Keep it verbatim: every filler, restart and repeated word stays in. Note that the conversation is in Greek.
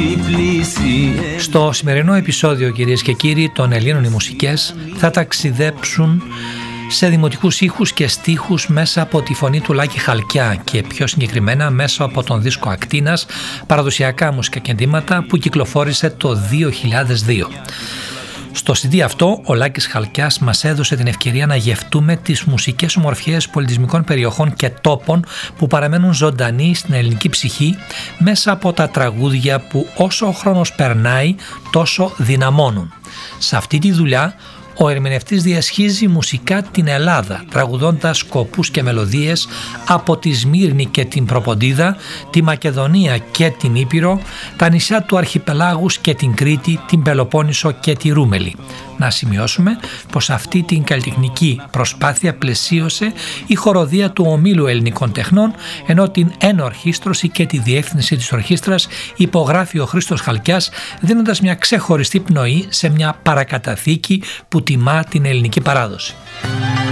Στο σημερινό επεισόδιο, κυρίες και κύριοι, των Ελλήνων οι μουσικές θα ταξιδέψουν σε δημοτικούς ήχους και στίχους μέσα από τη φωνή του Λάκη Χαλκιά και πιο συγκεκριμένα μέσα από τον δίσκο Ακτίνας, παραδοσιακά μουσικά κεντήματα που κυκλοφόρησε το δύο χιλιάδες δύο. Στο σι ντι αυτό, ο Λάκης Χαλκιάς μας έδωσε την ευκαιρία να γευτούμε τις μουσικές ομορφιές πολιτισμικών περιοχών και τόπων που παραμένουν ζωντανοί στην ελληνική ψυχή μέσα από τα τραγούδια που όσο ο χρόνος περνάει τόσο δυναμώνουν. Σε αυτή τη δουλειά, ο ερμηνευτής διασχίζει μουσικά την Ελλάδα, τραγουδώντας σκοπούς και μελωδίες από τη Σμύρνη και την Προποντίδα, τη Μακεδονία και την Ήπειρο, τα νησιά του Αρχιπελάγους και την Κρήτη, την Πελοπόννησο και τη Ρούμελη. Να σημειώσουμε πως αυτή την καλλιτεχνική προσπάθεια πλαισίωσε η χοροδία του Ομίλου Ελληνικών Τεχνών, ενώ την ενορχήστρωση και τη διεύθυνση της ορχήστρας υπογράφει ο Χρήστος Χαλκιάς, δίνοντας μια ξεχωριστή πνοή σε μια παρακαταθήκη που τιμά την ελληνική παράδοση.